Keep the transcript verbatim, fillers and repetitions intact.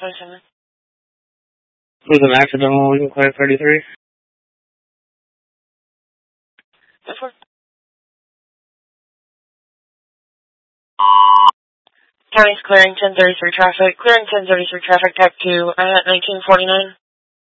twenty-seven. Was an accidental legal class thirty-three? That's one. County's clearing ten thirty-three traffic. Clearing ten thirty-three traffic type two at nineteen forty-nine.